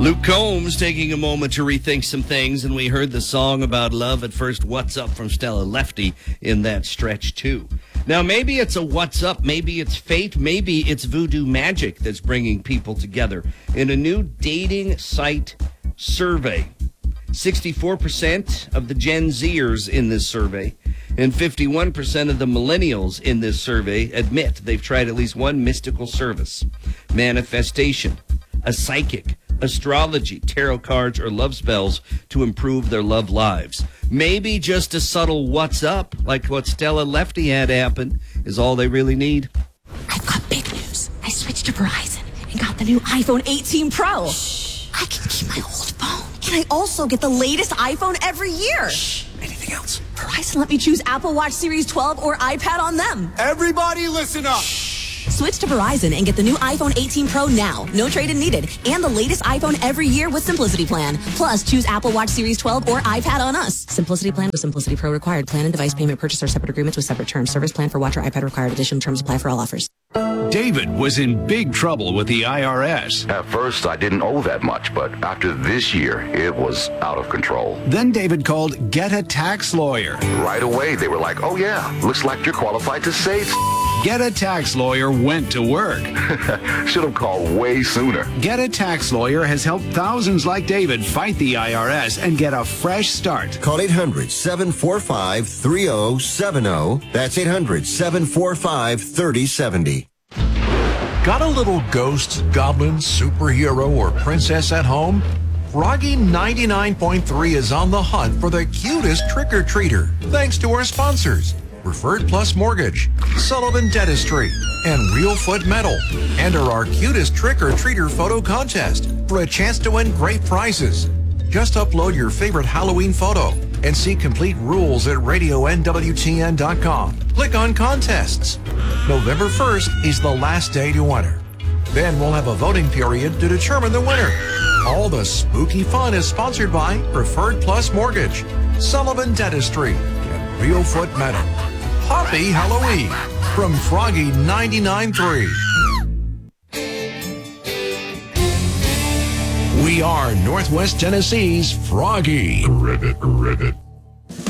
Luke Combs taking a moment to rethink some things, and we heard the song about love at first, What's Up, from Stella Lefty in that stretch, too. Now, maybe it's a what's up, maybe it's fate, maybe it's voodoo magic that's bringing people together. In a new dating site survey, 64% of the Gen Zers in this survey and 51% of the millennials in this survey admit they've tried at least one mystical service, manifestation, a psychic, astrology, tarot cards, or love spells to improve their love lives. Maybe just a subtle what's up, like what Stella Lefty had happen, is all they really need. I've got big news. I switched to Verizon and got the new iPhone 18 Pro. Shh. I can keep my old phone. And I also get the latest iPhone every year. Shh. Anything else? Verizon let me choose Apple Watch Series 12 or iPad on them. Everybody listen up. Shh. Switch to Verizon and get the new iPhone 18 Pro now. No trade-in needed. And the latest iPhone every year with Simplicity Plan. Plus, choose Apple Watch Series 12 or iPad on us. Simplicity Plan with Simplicity Pro required. Plan and device payment purchase are separate agreements with separate terms. Service plan for watch or iPad required. Additional terms apply for all offers. David was in big trouble with the IRS. At first, I didn't owe that much, but after this year, it was out of control. Then David called Get a Tax Lawyer. Right away, they were like, oh yeah, looks like you're qualified to save. Get a Tax Lawyer went to work. Should have called way sooner. Get a Tax Lawyer has helped thousands like David fight the IRS and get a fresh start. Call 800-745-3070. That's 800-745-3070. Got a little ghost, goblin, superhero, or princess at home? Froggy 99.3 is on the hunt for the cutest trick-or-treater, thanks to our sponsors, Preferred Plus Mortgage, Sullivan Dentistry, and Real Foot Metal. Enter our cutest trick-or-treater photo contest for a chance to win great prizes. Just upload your favorite Halloween photo and see complete rules at radionwtn.com. Click on contests. November 1st is the last day to enter. Then we'll have a voting period to determine the winner. All the spooky fun is sponsored by Preferred Plus Mortgage, Sullivan Dentistry, and Real Foot Metal. Happy Halloween from Froggy 99.3. We are Northwest Tennessee's Froggy. Ribbit.